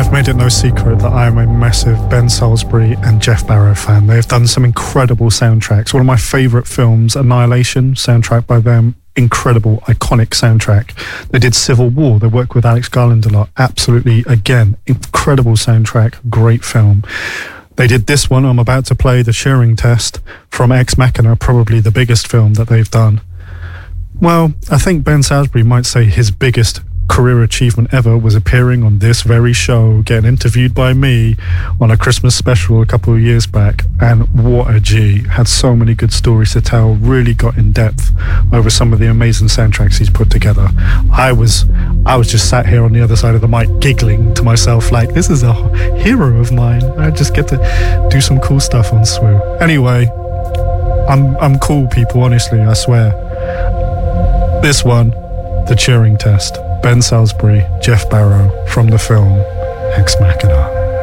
I've made it no secret that I am a massive Ben Salisbury and Jeff Barrow fan. They've done some incredible soundtracks. One of my favourite films, Annihilation, soundtrack by them, incredible, iconic soundtrack. They did Civil War. They worked with Alex Garland a lot. Absolutely, again, incredible soundtrack, great film. They did this one, I'm about to play, The Turing Test, from Ex Machina, probably the biggest film that they've done. Well, I think Ben Salisbury might say his biggest career achievement ever was appearing on this very show, getting interviewed by me on a Christmas special a couple of years back, and what a G. Had so many good stories to tell, really got in depth over some of the amazing soundtracks he's put together. I was just sat here on the other side of the mic giggling to myself like, this is a hero of mine. I just get to do some cool stuff on Swoo. Anyway, I'm cool, people, honestly, I swear. This one, The Turing Test, Ben Salisbury, Jeff Barrow, from the film Ex Machina.